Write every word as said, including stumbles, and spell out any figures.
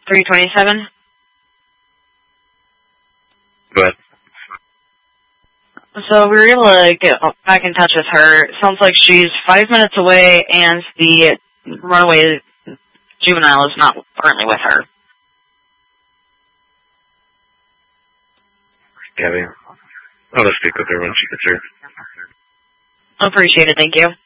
three twenty-seven. But So we were able to get back in touch with her. Sounds like she's five minutes away, and the runaway juvenile is not currently with her. Gabby, I'll just speak with her when she gets here. Appreciate it. Thank you.